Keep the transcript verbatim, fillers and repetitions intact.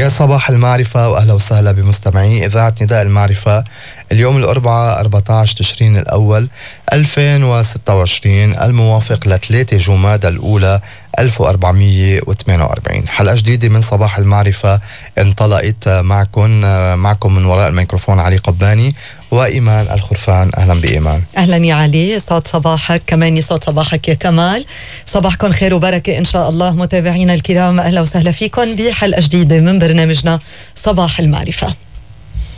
يا صباح المعرفة وأهلا وسهلا بمستمعي إذاعة نداء المعرفة. اليوم الأربعاء أربعة عشر تشرين الأول ألفين وستة وعشرين الموافق لثلاثة جمادى الأولى ألف وأربعمية وثمانية وأربعين. حلقة جديدة من صباح المعرفة انطلقت معكم معكم من وراء الميكروفون علي قباني وإيمان الخرفان. أهلا بإيمان. أهلا يا علي، يسعد صباحك. كمان يسعد صباحك يا كمال. صباحكم خير وبركة إن شاء الله. متابعينا الكرام أهلا وسهلا فيكم بحلقة جديدة من برنامجنا صباح المعرفة.